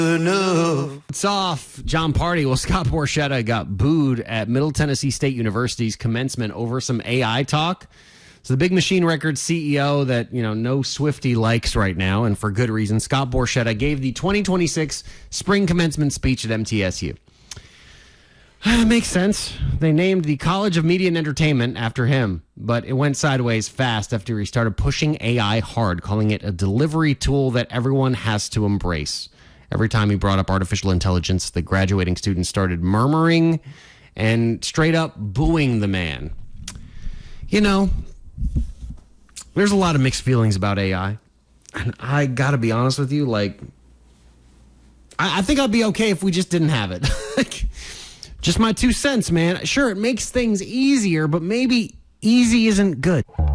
It's off. John Party. Well, Scott Borchetta got booed at Middle Tennessee State University's commencement over some AI talk. So the Big Machine Records CEO that, no Swiftie likes right now, and for good reason, Scott Borchetta gave the 2026 spring commencement speech at MTSU. Makes sense. They named the College of Media and Entertainment after him, but it went sideways fast after he started pushing AI hard, calling it a delivery tool that everyone has to embrace. Every time he brought up artificial intelligence, the graduating students started murmuring and straight up booing the man. There's a lot of mixed feelings about AI. And I got to be honest with you, I think I'd be okay if we just didn't have it. Just my 2 cents, man. Sure, it makes things easier, but maybe easy isn't good.